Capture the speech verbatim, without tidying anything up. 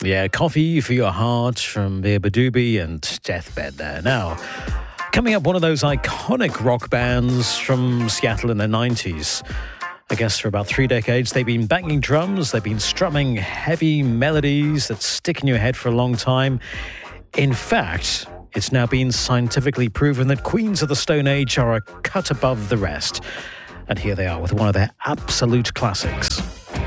Yeah, Coffee for Your Heart from Beabadoobee and Deathbed there. Now, coming up, one of those iconic rock bands from Seattle in the nineties. I guess for about three decades, they've been banging drums, they've been strumming heavy melodies that stick in your head for a long time. In fact, it's now been scientifically proven that Queens of the Stone Age are a cut above the rest. And here they are with one of their absolute classics.